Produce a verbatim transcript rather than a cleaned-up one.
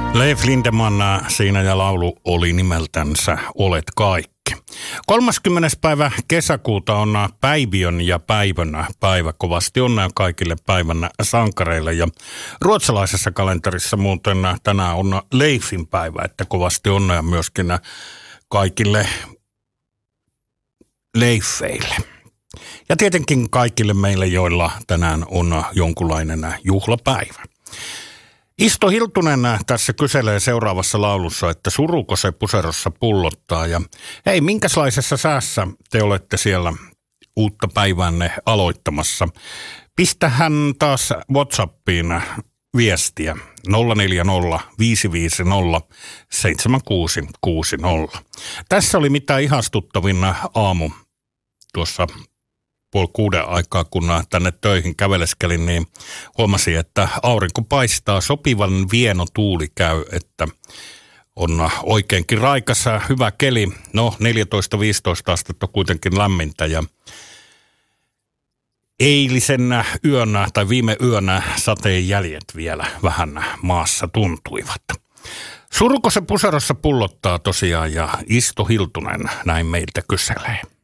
Leif Lindemann siinä ja laulu oli nimeltänsä Olet kaikki. kolmaskymmenes päivä kesäkuuta on Päiviön ja Päivön päivä. Kovasti onnea kaikille päivän sankareille. Ja ruotsalaisessa kalenterissa muuten tänään on Leifin päivä, että kovasti onnea myöskin kaikille leifeille. Ja tietenkin kaikille meille, joilla tänään on jonkunlainen juhlapäivä. Isto Hiltunen tässä kyselee seuraavassa laulussa, että suruko se puserossa pullottaa. Ja hei, minkälaisessa säässä te olette siellä uutta päivänne aloittamassa? Pistähän taas WhatsAppiin viestiä nolla neljä nolla viisi viisi nolla seitsemän kuusi kuusi nolla. Tässä oli mitä ihastuttavin aamu tuossa puoli kuuden aikaa, kun tänne töihin käveleskelin, niin huomasin, että aurinko paistaa, sopivan vieno tuuli käy, että on oikeinkin raikas, hyvä keli. No neljätoista viisitoista astetta kuitenkin lämmintä ja eilisen yönä tai viime yönä sateen jäljet vielä vähän maassa tuntuivat. Suruko se puserossa pullottaa tosiaan ja Isto Hiltunen näin meiltä kyselee.